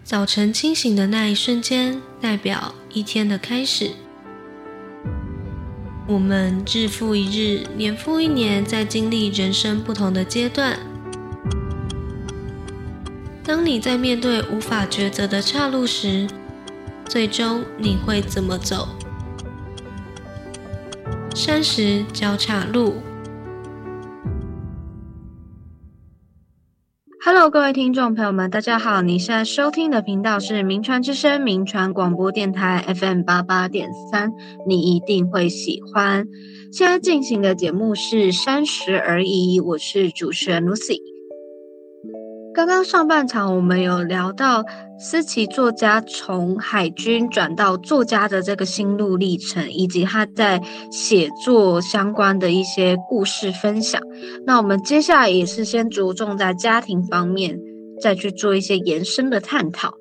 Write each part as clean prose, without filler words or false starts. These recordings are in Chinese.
早晨清醒的那一瞬间，代表一天的开始。我们日复一日，年复一年，在经历人生不同的阶段。当你在面对无法抉择的岔路时，最终你会怎么走？30交岔路。 Hello， 各位听众朋友们，大家好！你现在收听的频道是名传之声名传广播电台 FM88.3，你一定会喜欢。现在进行的节目是30而已，我是主持人 Lucy。刚刚上半场我们有聊到思琪作家从海军转到作家的这个心路历程，以及他在写作相关的一些故事分享。那我们接下来也是先着重在家庭方面，再去做一些延伸的探讨。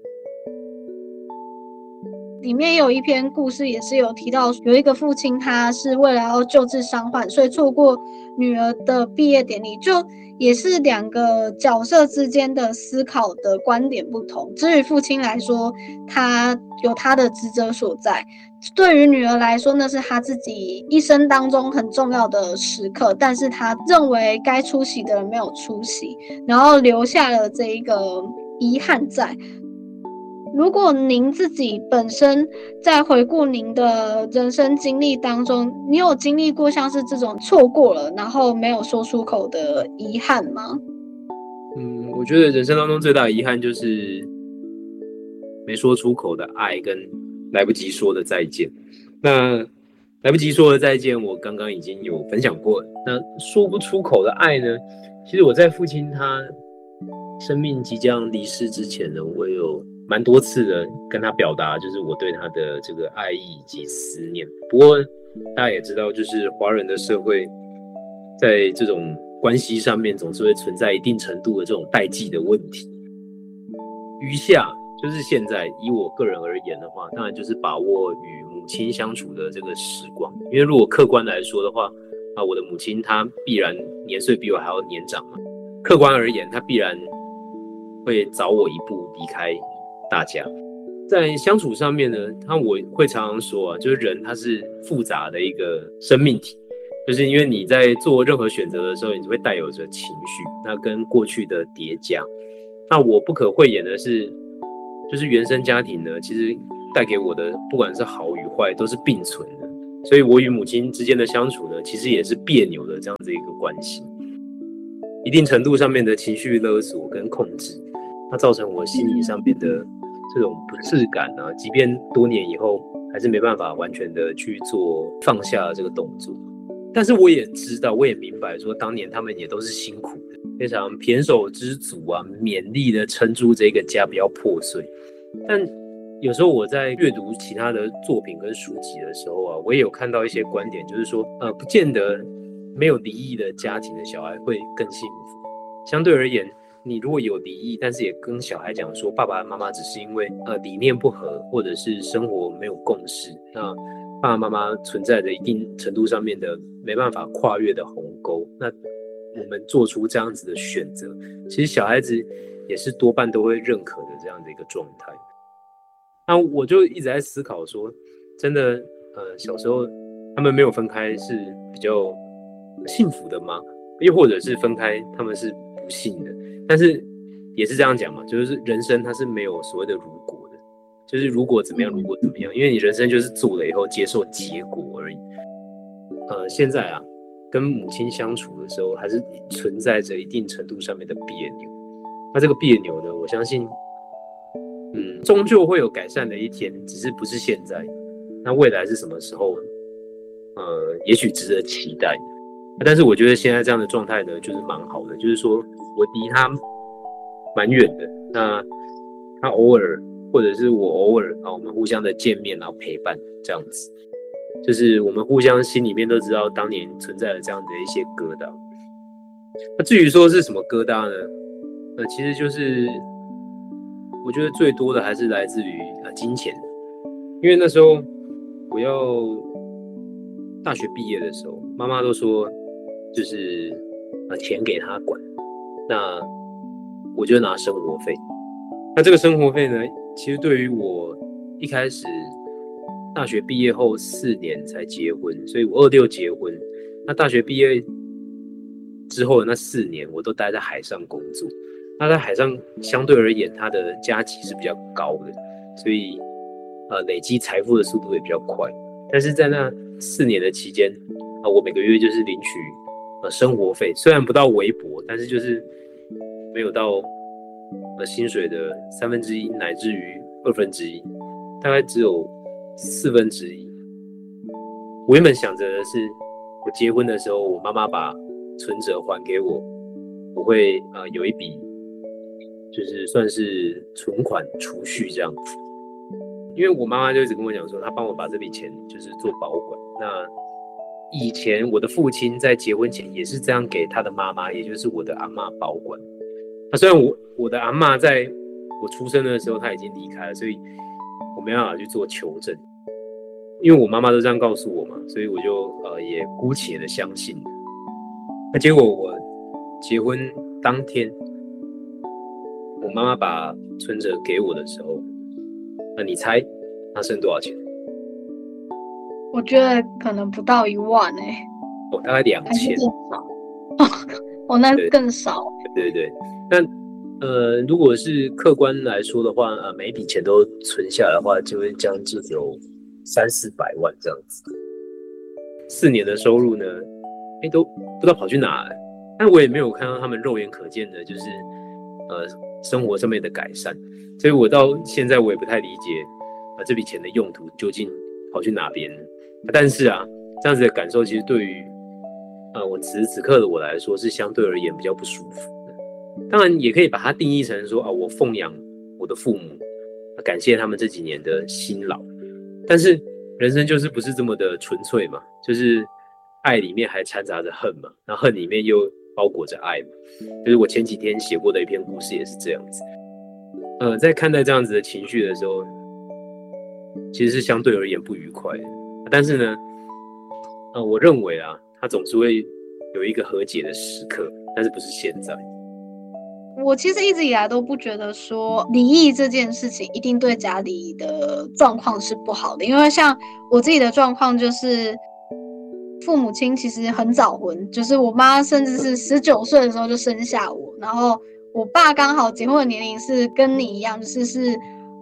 里面有一篇故事也是有提到，有一个父亲他是为了要救治伤患，所以错过女儿的毕业典礼，就也是两个角色之间的思考的观点不同。至于父亲来说，他有他的职责所在，对于女儿来说，那是他自己一生当中很重要的时刻，但是他认为该出席的人没有出席，然后留下了这一个遗憾在。如果您自己本身在回顾您的人生经历当中，你有经历过像是这种错过了然后没有说出口的遗憾吗？ 我觉得人生当中最大的遗憾就是没说出口的爱跟来不及说的再见。那来不及说的再见我刚刚已经有分享过了。那说不出口的爱呢，其实我在父亲他生命即将离世之前呢，我有蛮多次的跟他表达，就是我对他的这个爱意以及思念。不过大家也知道，就是华人的社会在这种关系上面总是会存在一定程度的这种代际的问题。余下就是现在以我个人而言的话，当然就是把握与母亲相处的这个时光。因为如果客观来说的话，我的母亲她必然年岁比我还要年长嘛，客观而言她必然会早我一步离开大家。在相处上面呢，我会常常说就是人他是复杂的一个生命体，就是因为你在做任何选择的时候，你会带有着情绪，那跟过去的叠加。那我不可讳言的是，就是原生家庭呢，其实带给我的不管是好与坏都是并存的，所以我与母亲之间的相处呢，其实也是别扭的这样子一个关系。一定程度上面的情绪勒索跟控制，它造成我心理上面的这种不适感啊，即便多年以后还是没办法完全的去做放下这个动作。但是我也知道，我也明白说，当年他们也都是辛苦的，非常胼手胝足啊，勉力的撑住这个家不要破碎。但有时候我在阅读其他的作品跟书籍的时候啊，我也有看到一些观点，就是说，不见得没有离异的家庭的小孩会更幸福。相对而言，你如果有离异，但是也跟小孩讲说，爸爸妈妈只是因为理念不合，或者是生活没有共识，那爸爸妈妈存在着一定程度上面的没办法跨越的鸿沟，那我们做出这样子的选择，其实小孩子也是多半都会认可的这样的一个状态。那我就一直在思考说，真的小时候他们没有分开是比较幸福的吗？又或者是分开他们是不幸的？但是也是这样讲嘛，就是人生它是没有所谓的如果的，就是如果怎么样，如果怎么样，因为你人生就是做了以后接受结果而已。现在啊，跟母亲相处的时候，还是存在着一定程度上面的别扭。那这个别扭呢，我相信，终究会有改善的一天，只是不是现在。那未来是什么时候？也许值得期待。但是我觉得现在这样的状态呢，就是蛮好的，就是说我离他蛮远的，那他偶尔或者是我偶尔我们互相的见面，然后陪伴这样子，就是我们互相心里面都知道当年存在了这样的一些疙瘩。那至于说是什么疙瘩呢？其实就是我觉得最多的还是来自于金钱，因为那时候我要大学毕业的时候，妈妈都说就是钱给他管，那我就拿生活费。 那这个生活费呢，其实对于我一开始大学毕业后4年才结婚，所以我26结婚。那大学毕业之后的那4年，我都待在海上工作。那在海上相对而言，它的加级是比较高的，所以累积财富的速度也比较快。但是在那4年的期间，我每个月就是领取生活费，虽然不到微薄，但是就是没有到薪水的1/3乃至于1/2，大概只有1/4。我原本想着的是，我结婚的时候，我妈妈把存折还给我，我会有一笔就是算是存款储蓄这样子。因为我妈妈就一直跟我讲说，她帮我把这笔钱就是做保管。那以前我的父亲在结婚前也是这样给他的妈妈，也就是我的阿嬷保管。那虽然我的阿嬷在我出生的时候她已经离开了，所以我没办法去做求证。因为我妈妈都这样告诉我嘛，所以我就也姑且的相信。那结果我结婚当天，我妈妈把存折给我的时候，那你猜她剩多少钱？ 我觉得可能不到1万大概2000， 还是更少。那更少。 对。那如果是客观来说的话，每一笔钱都存下来的话，就会将近有300-400万这样子。4年的收入呢，都不知道跑去哪了。但我也没有看到他们肉眼可见的，就是生活上面的改善。所以我到现在我也不太理解这笔钱的用途究竟跑去哪边。但是这样子的感受其实对于我此时此刻的我来说是相对而言比较不舒服的。当然也可以把它定义成说我奉养我的父母，感谢他们这几年的辛劳。但是人生就是不是这么的纯粹嘛，就是爱里面还掺杂着恨嘛，然后恨里面又包裹着爱嘛。就是我前几天写过的一篇故事也是这样子。在看待这样子的情绪的时候，其实是相对而言不愉快的。但是呢，我认为它总是会有一个和解的时刻，但是不是现在。 我其实一直以来都不觉得说离异这件事情一定对家里的状况是不好的，因为像我自己的状况就是父母亲其实很早婚，就是我妈甚至是19岁的时候就生下我，然后我爸刚好结婚的年龄是跟你一样，就是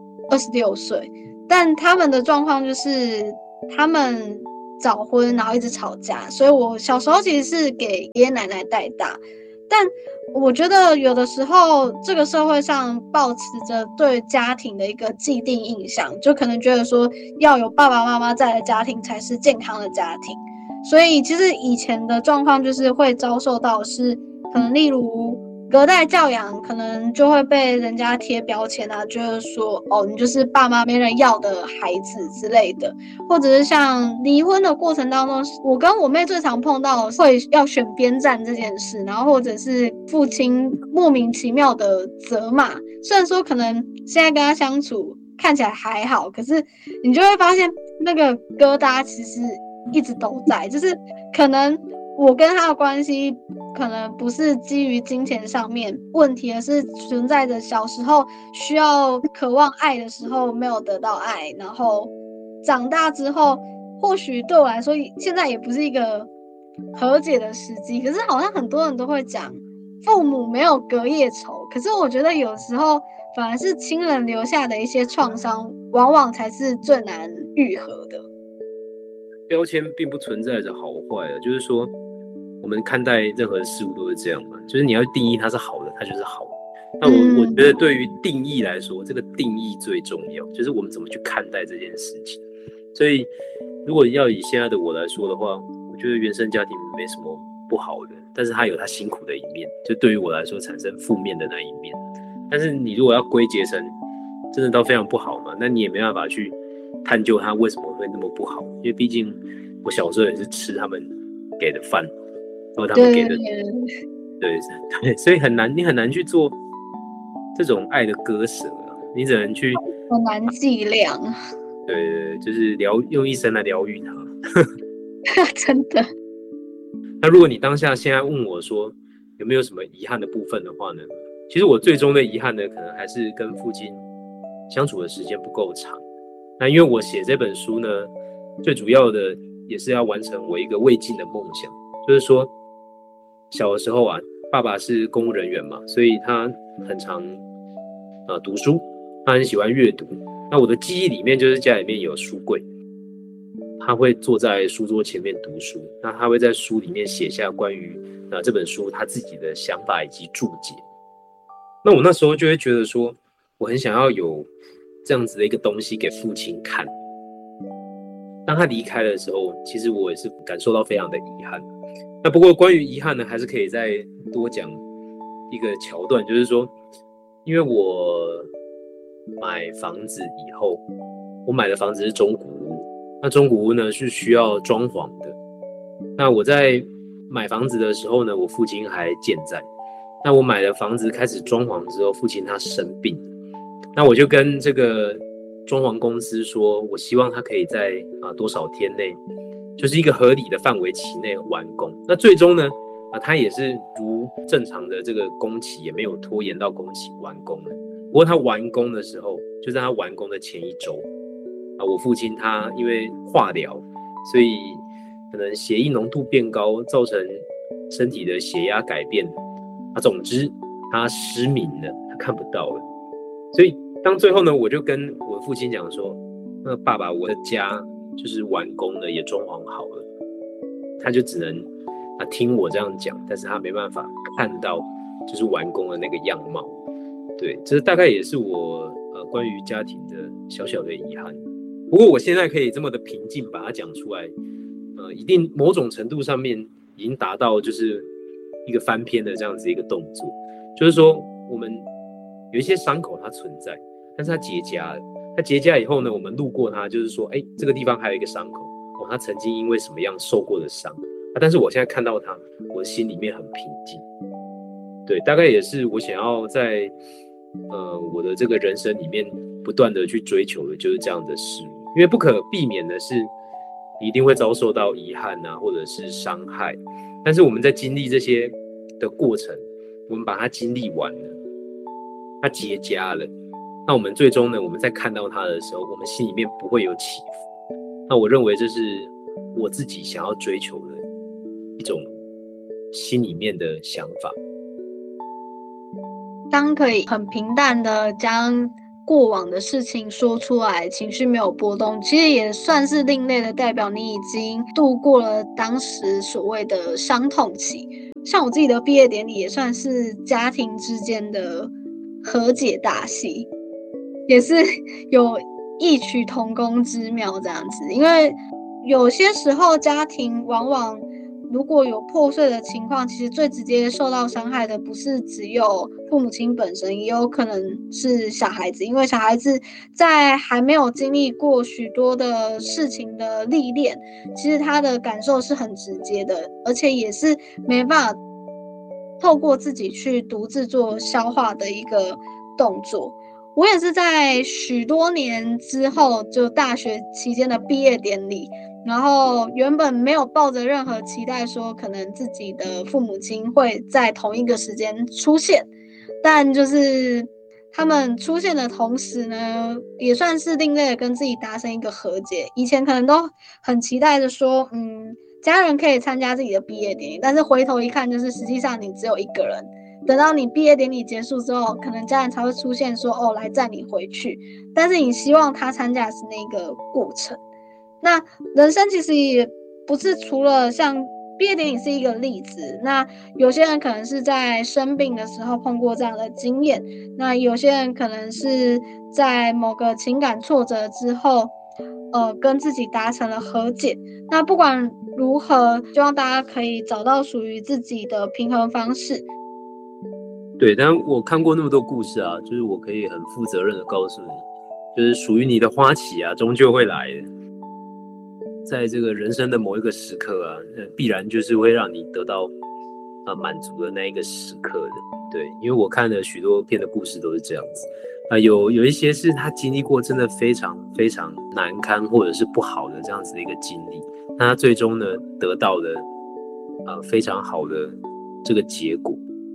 26岁，但他们的状况就是他们早婚，然后一直吵架，所以我小时候其实是给爷爷奶奶带大。但我觉得有的时候这个社会上抱持着对家庭的一个既定印象，就可能觉得说要有爸爸妈妈在的家庭才是健康的家庭，所以其实以前的状况就是会遭受到是可能例如隔代教养，可能就会被人家贴标签就是说你就是爸妈没人要的孩子之类的，或者是像离婚的过程当中，我跟我妹最常碰到会要选边站这件事，然后或者是父亲莫名其妙的责骂，虽然说可能现在跟他相处看起来还好，可是你就会发现那个疙瘩其实一直都在，就是可能我跟他的关系可能不是基于金钱上面问题，而是存在着小时候需要渴望爱的时候没有得到爱，然后长大之后或许对我来说现在也不是一个和解的时机，可是好像很多人都会讲父母没有隔夜仇，可是我觉得有时候反而是亲人留下的一些创伤往往才是最难愈合的。 标签并不存在着好坏的，就是说我们看待任何事物都是这样嘛，就是你要定义它是好的，它就是好的。那我觉得对于定义来说，这个定义最重要，就是我们怎么去看待这件事情。所以如果要以现在的我来说的话，我觉得原生家庭没什么不好的，但是它有它辛苦的一面，就对于我来说产生负面的那一面。但是你如果要归结成真的到非常不好嘛，那你也没办法去探究它为什么会那么不好，因为毕竟我小时候也是吃他们给的饭，或他们给的，对，所以你很难去做这种爱的割舍，你只能去很难计量。 对，就是用一生来疗愈它。 真的。 那如果你当下现在问我说有没有什么遗憾的部分的话呢， 其实我最终的遗憾呢，可能还是跟父亲相处的时间不够长。那因为我写这本书呢，最主要的也是要完成我一个未尽的梦想，就是说小的时候啊，爸爸是公务人员嘛，所以他很常读书，他很喜欢阅读。那我的记忆里面就是家里面有书柜，他会坐在书桌前面读书，那他会在书里面写下关于这本书他自己的想法以及注解。那我那时候就会觉得说，我很想要有这样子的一个东西给父亲看。当他离开的时候，其实我也是感受到非常的遗憾。那不过关于遗憾呢，还是可以再多讲一个桥段，就是说，因为我买房子以后，我买的房子是中古屋，那中古屋呢是需要装潢的。那我在买房子的时候呢，我父亲还健在。那我买了房子开始装潢之后，父亲他生病，那我就跟这个装潢公司说，我希望他可以在多少天内，就是一个合理的范围期内完工。那最终呢，他也是如正常的这个工期，也没有拖延到工期完工了。不过他完工的时候，就在他完工的前一周，我父亲他因为化疗，所以可能血液浓度变高，造成身体的血压改变。总之他失明了，他看不到了。所以当最后呢，我就跟我父亲讲说，那爸爸，我的家就是完工了，也装潢好了。他就只能听我这样讲，但是他没办法看到就是完工的那个样貌。对，这大概也是我关于家庭的小小的遗憾。不过我现在可以这么的平静把它讲出来，一定某种程度上面已经达到就是一个翻篇的这样子一个动作，就是说我们有一些伤口它存在，但是它结痂了。它结痂以后呢，我们路过它，就是说，这个地方还有一个伤口，它曾经因为什么样受过的伤，但是我现在看到它，我的心里面很平静。对，大概也是我想要在我的这个人生里面不断的去追求的，就是这样的事物。因为不可避免的是，你一定会遭受到遗憾啊，或者是伤害。但是我们在经历这些的过程，我们把它经历完了，它结痂了，那我们最终呢，我们在看到它的时候，我们心里面不会有起伏。那我认为这是我自己想要追求的一种心里面的想法。 当可以很平淡的将过往的事情说出来，情绪没有波动，其实也算是另类的代表你已经度过了当时所谓的伤痛期。像我自己的毕业典礼也算是家庭之间的和解大戏，也是有异曲同工之妙这样子。因为有些时候家庭往往如果有破碎的情况，其实最直接受到伤害的不是只有父母亲本身，也有可能是小孩子。因为小孩子在还没有经历过许多的事情的历练，其实他的感受是很直接的，而且也是没办法透过自己去独自做消化的一个动作。我也是在许多年之后，就大学期间的毕业典礼，然后原本没有抱着任何期待说可能自己的父母亲会在同一个时间出现，但就是他们出现的同时呢，也算是另类的跟自己达成一个和解。以前可能都很期待着说家人可以参加自己的毕业典礼，但是回头一看，就是实际上你只有一个人。等到你毕业典礼结束之后，可能家人才会出现说来载你回去，但是你希望他参加的是那个过程。那人生其实也不是除了像毕业典礼是一个例子，那有些人可能是在生病的时候碰过这样的经验，那有些人可能是在某个情感挫折之后跟自己达成了和解。那不管如何，希望大家可以找到属于自己的平衡方式。 对，但我看过那么多故事啊，就是我可以很负责任的告诉你，就是属于你的花期啊，终究会来的。在这个人生的某一个时刻啊，必然就是会让你得到满足的那一个时刻的。对，因为我看了许多篇的故事都是这样子。有一些是他经历过真的非常非常难堪或者是不好的这样子的一个经历，那他最终呢得到了非常好的这个结果。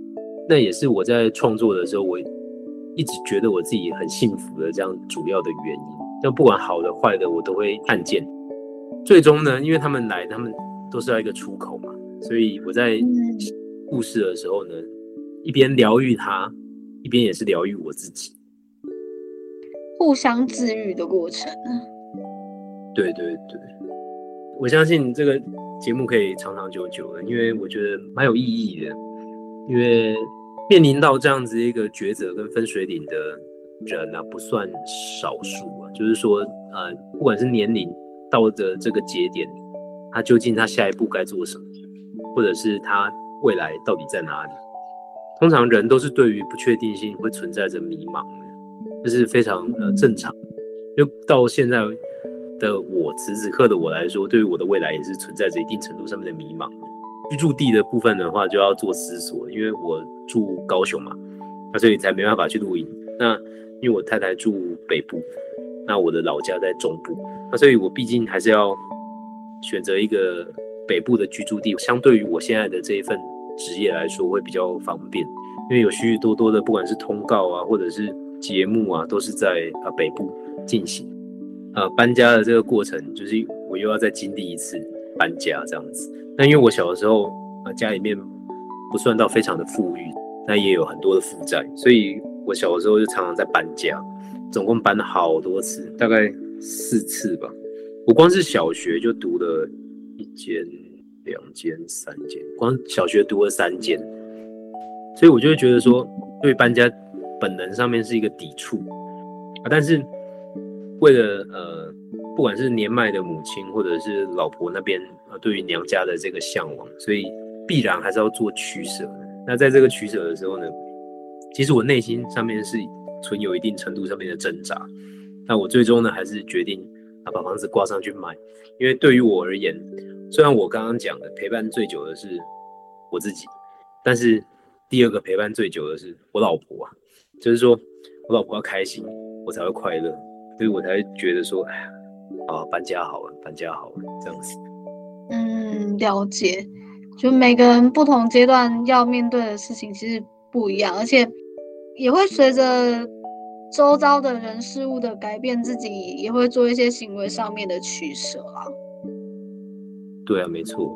那也是我在创作的时候，我一直觉得我自己很幸福的这样主要的原因。但不管好的坏的，我都会看见。最终呢，因为他们都是要一个出口嘛，所以我在故事的时候呢，一边疗愈他，一边也是疗愈我自己， 互相治愈的过程。 对对对，我相信这个节目可以长长久久的，因为我觉得蛮有意义的。因为面临到这样子一个抉择跟分水岭的人啊，不算少数啊。就是说，不管是年龄到的这个节点，他究竟他下一步该做什么，或者是他未来到底在哪里？通常人都是对于不确定性会存在着迷茫的，这是非常正常。就到现在的我，此时此刻的我来说，对于我的未来也是存在着一定程度上面的迷茫。居住地的部分的话，就要做思索，因为我住高雄嘛，所以才没办法去露营。那因为我太太住北部，那我的老家在中部，那所以我毕竟还是要选择一个北部的居住地，相对于我现在的这一份职业来说会比较方便，因为有许许多多的不管是通告啊，或者是节目啊，都是在北部进行。搬家的这个过程，就是我又要再经历一次搬家这样子。那因为我小的时候，家里面不算到非常的富裕，那也有很多的负债，所以我小的时候就常常在搬家，总共搬了好多次，大概4次吧。我光是小学就读了1间、2间、3间，光小学读了3间，所以我就会觉得说，对搬家本能上面是一个抵触但是为了不管是年迈的母亲或者是老婆那边对于娘家的这个向往，所以必然还是要做取舍。那在这个取舍的时候呢，其实我内心上面是存有一定程度上面的挣扎。那我最终呢还是决定把房子挂上去卖，因为对于我而言，虽然我刚刚讲的陪伴最久的是我自己，但是第二个陪伴最久的是我老婆啊，就是说我老婆要开心，我才会快乐，所以我才会觉得说，哎呀，搬家好了，搬家好了，这样子。 了解。就每个人不同阶段要面对的事情其实不一样，而且也会随着周遭的人事物的改变，自己也会做一些行为上面的取舍啦。 对啊，没错。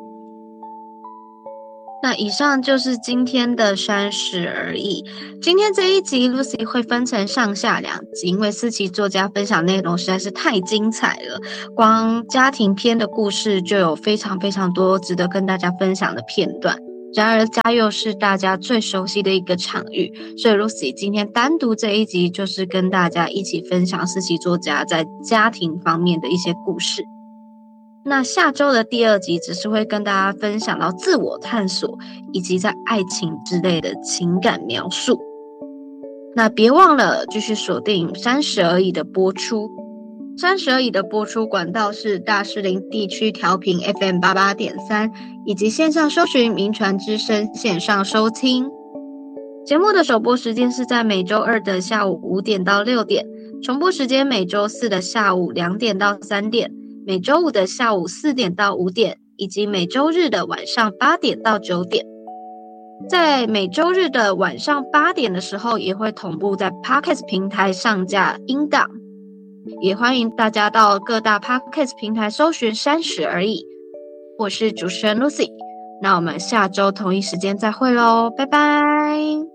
那以上就是今天的30而已。今天这一集 Lucy 会分成上下2集，因为4期作家分享内容实在是太精彩了，光家庭篇的故事就有非常非常多值得跟大家分享的片段。然而家又是大家最熟悉的一个场域，所以 Lucy 今天单独这一集就是跟大家一起分享4期作家在家庭方面的一些故事。那下周的第2集只是会跟大家分享到自我探索以及在爱情之类的情感描述。那别忘了继续锁定30而已的播出。30而已的播出管道是大士林地区调频 FM 88.3，以及线上搜寻民传之声线上收听。节目的首播时间是在每周2的下午5点到6点，重播时间每周4的下午2点到3点，每周5的下午4点到5点，以及每周日的晚上8点到9点。在每周日的晚上8点的时候，也会同步在 Podcast 平台上架音档。也欢迎大家到各大 Podcast 平台搜寻30而已。我是主持人 Lucy， 那我们下周同一时间再会咯，拜拜。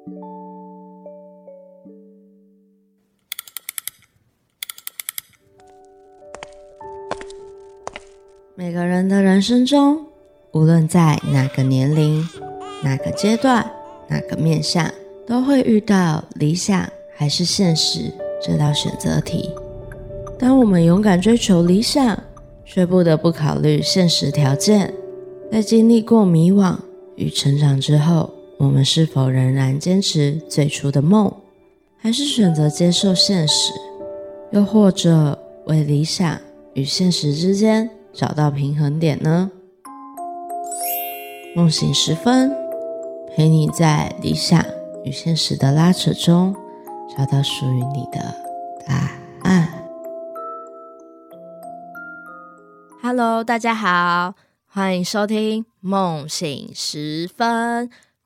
每个人的人生中，无论在哪个年龄、哪个阶段、哪个面向，都会遇到理想还是现实这道选择题。当我们勇敢追求理想，却不得不考虑现实条件，在经历过迷惘与成长之后，我们是否仍然坚持最初的梦，还是选择接受现实，又或者为理想与现实之间找到平衡点呢？梦醒时分，陪你在理想与现实的拉扯中，找到属于你的答案。Hello， 大家好，欢迎收听梦醒时分，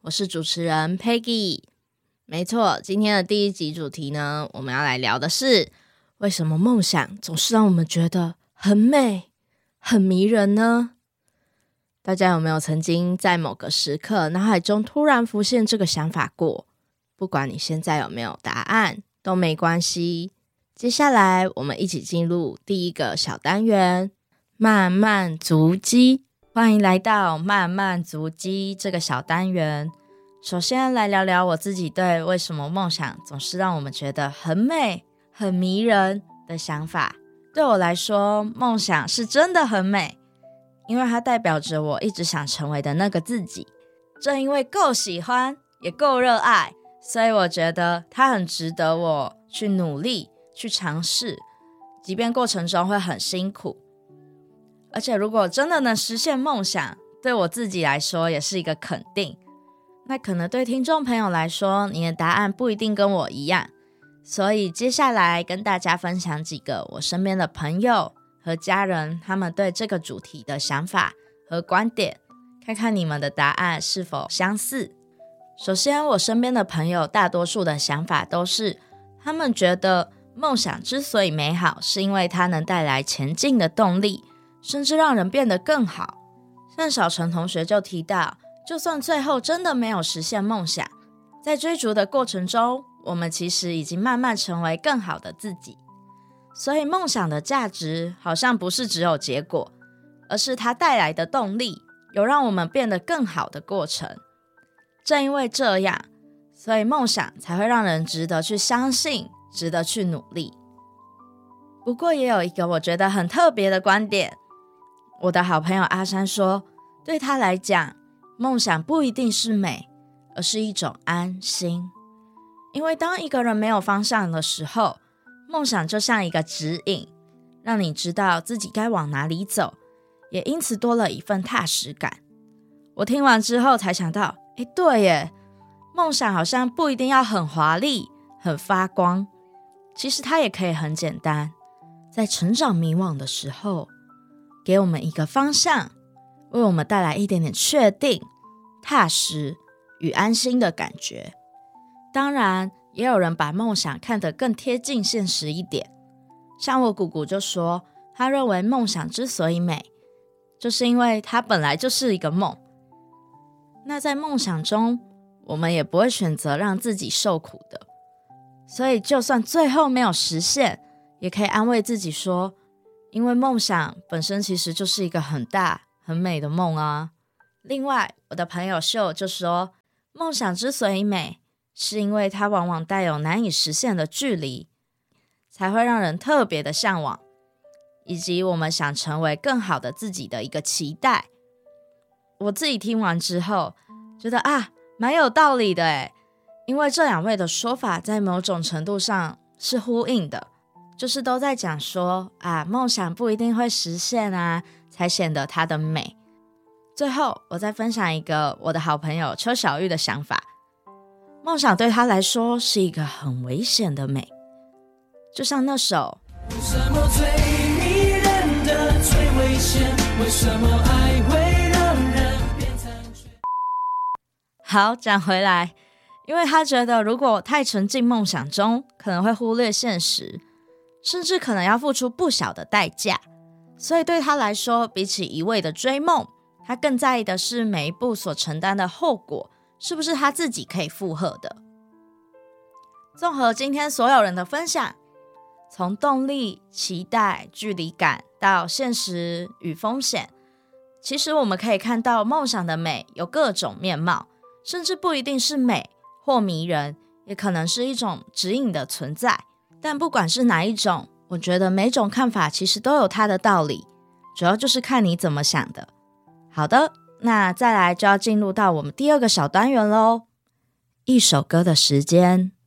我是主持人 Peggy。没错，今天的第一集主题呢，我们要来聊的是为什么梦想总是让我们觉得很美、很迷人呢？大家有没有曾经在某个时刻脑海中突然浮现这个想法过？不管你现在有没有答案都没关系。接下来我们一起进入第一个小单元，慢慢足迹。欢迎来到慢慢足迹这个小单元。首先来聊聊我自己对为什么梦想总是让我们觉得很美、很迷人的想法。对我来说，梦想是真的很美，因为它代表着我一直想成为的那个自己。正因为够喜欢，也够热爱，所以我觉得它很值得我去努力、去尝试，即便过程中会很辛苦。而且如果真的能实现梦想，对我自己来说也是一个肯定。那可能对听众朋友来说，你的答案不一定跟我一样，所以接下来跟大家分享几个我身边的朋友和家人他们对这个主题的想法和观点，看看你们的答案是否相似。首先，我身边的朋友大多数的想法都是，他们觉得梦想之所以美好，是因为它能带来前进的动力，甚至让人变得更好。像小陈同学就提到，就算最后真的没有实现梦想，在追逐的过程中，我们其实已经慢慢成为更好的自己。所以梦想的价值好像不是只有结果，而是它带来的动力，有让我们变得更好的过程。正因为这样，所以梦想才会让人值得去相信，值得去努力。不过也有一个我觉得很特别的观点，我的好朋友阿山说，对他来讲，梦想不一定是美，而是一种安心。因为当一个人没有方向的时候，梦想就像一个指引，让你知道自己该往哪里走，也因此多了一份踏实感。我听完之后才想到，对耶，梦想好像不一定要很华丽、很发光，其实它也可以很简单，在成长迷惘的时候，给我们一个方向，为我们带来一点点确定、踏实与安心的感觉。当然，也有人把梦想看得更贴近现实一点，像我姑姑就说，她认为梦想之所以美，就是因为它本来就是一个梦。那在梦想中，我们也不会选择让自己受苦的，所以就算最后没有实现，也可以安慰自己说，因为梦想本身其实就是一个很大很美的梦啊。另外，我的朋友秀就说，梦想之所以美，是因为它往往带有难以实现的距离，才会让人特别的向往，以及我们想成为更好的自己的一个期待。我自己听完之后觉得蛮有道理的耶，因为这两位的说法在某种程度上是呼应的，就是都在讲说梦想不一定会实现才显得它的美。最后我再分享一个我的好朋友邱小玉的想法，梦想对他来说是一个很危险的美，就像那首为什么最迷人的最危险，为什么爱会让人变残缺。 好，讲回来，因为他觉得如果太沉浸梦想中，可能会忽略现实，甚至可能要付出不小的代价，所以对他来说，比起一味的追梦，他更在意的是每一步所承担的后果是不是他自己可以负荷的。综合今天所有人的分享，从动力、期待、距离感到现实与风险，其实我们可以看到梦想的美有各种面貌，甚至不一定是美或迷人，也可能是一种指引的存在。但不管是哪一种，我觉得每种看法其实都有它的道理，主要就是看你怎么想的。好的，那再来就要进入到我们第二个小单元咯，一首歌的时间。